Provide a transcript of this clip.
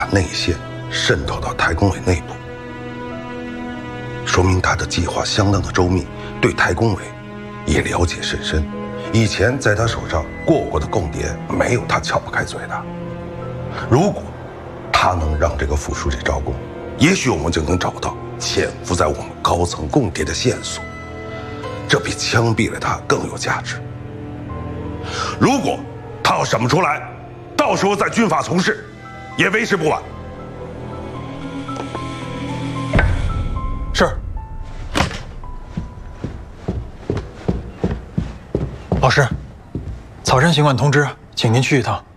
内线渗透到台工委内部，说明他的计划相当的周密，对台工委也了解甚深。以前在他手上过过的共谍，没有他撬不开嘴的。如果他能让这个副书记招供，也许我们就能找到潜伏在我们高层共谍的线索，这比枪毙了他更有价值。如果他要审不出来，到时候在军法从事，也为时不晚。 是。老师，草山行馆通知，请您去一趟。